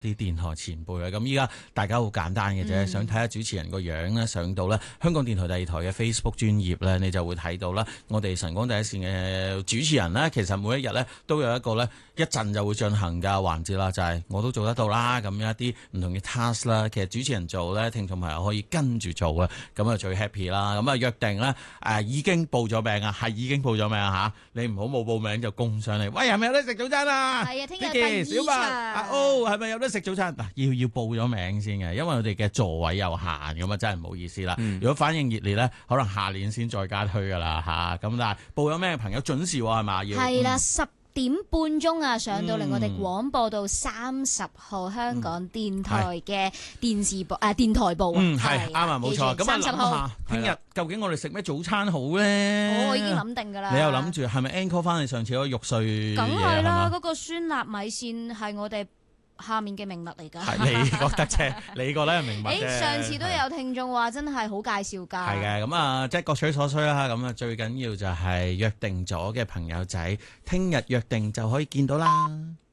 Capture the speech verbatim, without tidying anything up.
啲電台前輩啊，咁依家大家好簡單嘅啫，嗯、想睇下主持人個樣咧，上到咧香港電台第二台嘅 Facebook 專頁咧，你就會睇到啦。我哋晨光第一線嘅主持人咧，其實每一日咧都有一個咧一陣就會進行嘅環節啦，就係、是、我都做得到啦。咁一啲唔同嘅 task 啦，其實主持人做咧，聽眾朋友可以跟住做啊，咁啊最 happy 啦。咁啊約定咧誒、呃、已經報咗名啊，係已經報咗名啊嚇，你唔好冇報名就攻上嚟。喂，係咪有得食早餐啊？ 係啊，聽日第二小白啊，哦，係咪有得食早餐？嗱，要要報咗名先嘅，因為我哋嘅座位有限，咁啊真係唔好意思啦。嗯、如果反應熱烈咧，可能下年先再加推噶啦吓。咁但係報咗名嘅朋友準時喎，係嘛？要係啦，十點半鐘啊，上到嚟我哋廣播道三十號香港電台嘅電視部誒、嗯啊、電台部啊。嗯，係啱啊，冇錯。咁啊，諗下聽日究竟我哋食咩早餐好咧？ 我已經諗定噶啦。 你又諗住係咪 encore 翻你上次嗰個肉碎？ 梗係啦，嗰個酸辣米線係我哋下面嘅名物嚟㗎， 係你覺得啫？你覺得係名物啫？ 誒，上次都有聽眾話真係好介紹㗎。 係嘅，咁啊，即係各取所需啦。咁啊，最緊要就係約定咗嘅朋友仔，聽日約定就可以見到啦。